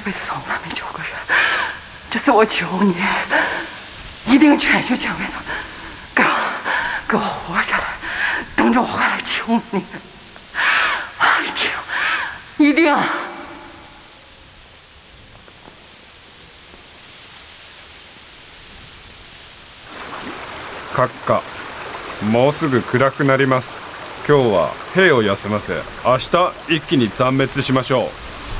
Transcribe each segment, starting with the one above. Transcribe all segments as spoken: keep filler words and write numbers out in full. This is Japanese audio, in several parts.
辈子从来没求过人，这次我求你，一定全心全意的给我给我活下来，等着我回来求你，一定一定。 閣下、もうすぐ暗くなります。今日は兵を休ませ、明日一気に残滅しましょう。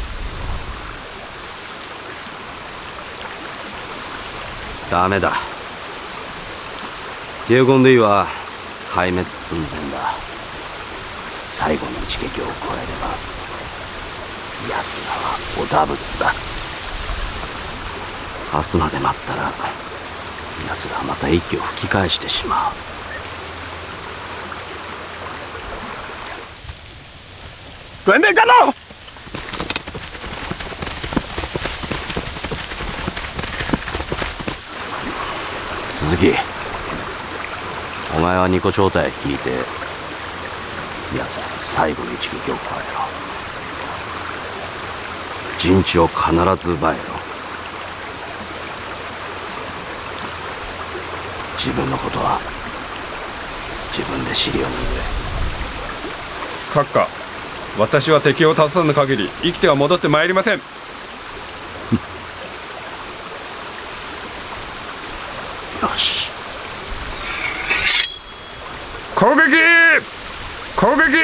ダメだ。デューゴンドゥイは壊滅寸前だ。最後の一撃を加えれば奴らはおだぶつだ。明日まで待ったら奴らはまた息を吹き返してしまう。 滚内干道！ 鈴木、お前はニコ超隊引いて奴らに最後の一撃を加えろ。陣地を必ず奪えろ。自分のことは自分で尻を拭え。閣下、私は敵を倒さぬ限り生きては戻ってまいりません。 よし。 攻撃！攻撃！